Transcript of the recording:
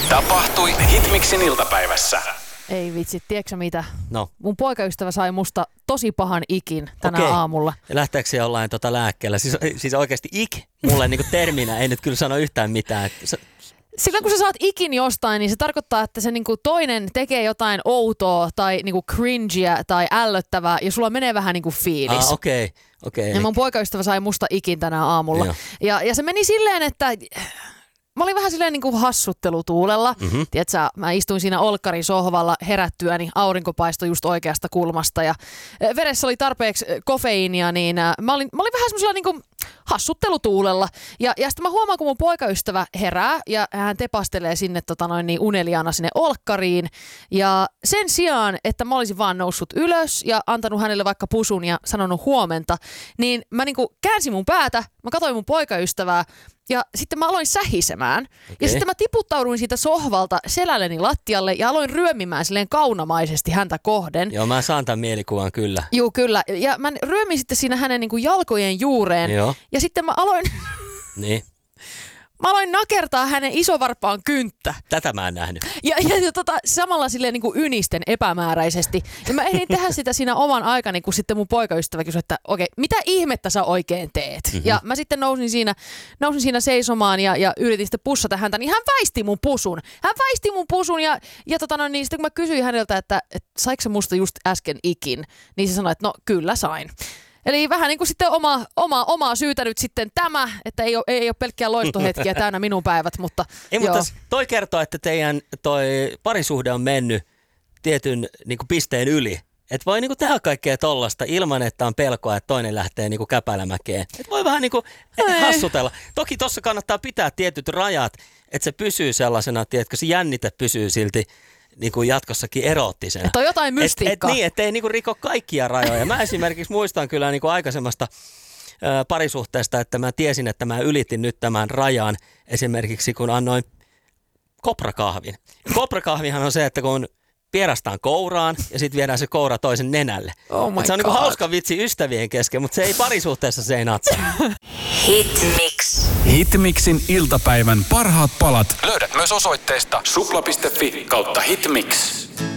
Tapahtui Hitmixin iltapäivässä. Ei vitsi, tiedätkö mitä? No. Mun poikaystävä sai musta tosi pahan ikin tänä aamulla. Ja lähteekö se jollain lääkkeellä? Siis oikeasti mulle niinku terminä ei nyt kyllä sano yhtään mitään. Silloin kun sä saat ikin jostain, niin se tarkoittaa, että se niinku toinen tekee jotain outoa tai niinku cringea tai ällöttävää ja sulla menee vähän niinku fiilis. Okei. Ja mun poikaystävä sai musta ikin tänä aamulla. Ja se meni silleen, että mä olin vähän silleen niinku hassuttelutuulella. Tiedätkö, mä istuin siinä olkkarin sohvalla herättyäni, aurinko paistoi just oikeasta kulmasta ja veressä oli tarpeeksi kofeiinia, niin mä olin vähän semmoisella niinku hassuttelutuulella. Ja sitten mä huomaan, kun mun poikaystävä herää ja hän tepastelee sinne uneliaana sinne olkkariin. Ja sen sijaan, että mä olisin vaan noussut ylös ja antanut hänelle vaikka pusun ja sanonut huomenta, niin mä niinku käänsin mun päätä, mä katsoin mun poikaystävää ja sitten mä aloin sähisemään. Ja sitten mä tiputtauduin siitä sohvalta selälleni lattialle ja aloin ryömimään silleen kaunamaisesti häntä kohden. Joo, mä saan tämän mielikuvan kyllä. Joo, kyllä. Ja mä ryömin sitten siinä hänen niinku jalkojen juureen. Joo. Ja sitten mä aloin... Niin. Mä aloin nakertaa hänen isovarpaan kynttä. Tätä mä en nähnyt. Ja samalla silleen niin kuin ynisten epämääräisesti. Ja mä ehdin tehdä sitä siinä oman aikani, kun sitten mun poikaystävä kysyi, että okei, mitä ihmettä sä oikein teet? Ja mä sitten nousin siinä seisomaan ja yritin sitten pussata häntä, niin hän väisti mun pusun. Niin sitten kun mä kysyin häneltä, että saiko sä musta just äsken ikin, niin se sanoi, että no kyllä sain. Eli vähän niin kuin sitten omaa syytä nyt sitten tämä, että ei ole pelkkiä loistohetkiä täynnä minun päivät, mutta mutta toi kertoo, että teidän toi parisuhde on mennyt tietyn niin kuin pisteen yli. Että voi niin kuin tehdä kaikkea tollasta ilman, että on pelkoa, että toinen lähtee niin kuin käpälämäkeen. Että voi vähän niin kuin hassutella. Toki tuossa kannattaa pitää tietyt rajat, että se pysyy sellaisena, tiedätkö, se jännite pysyy silti niin kuin jatkossakin eroottisena. Että on jotain mystiikkaa. Niin, ettei niin kuin riko kaikkia rajoja. Mä esimerkiksi muistan kyllä niin kuin aikaisemmasta parisuhteesta, että mä tiesin, että mä ylitin nyt tämän rajan esimerkiksi kun annoin koprakahvin. Koprakahvihan on se, että kun pierastaan kouraan ja sitten viedään se koura toisen nenälle. Oh my se on God. niin kuin hauska vitsi ystävien kesken, mutta se ei parisuhteessa, se ei natsaa. Hitmix. Hitmixin iltapäivän parhaat palat löydät myös osoitteesta supla.fi/hitmix.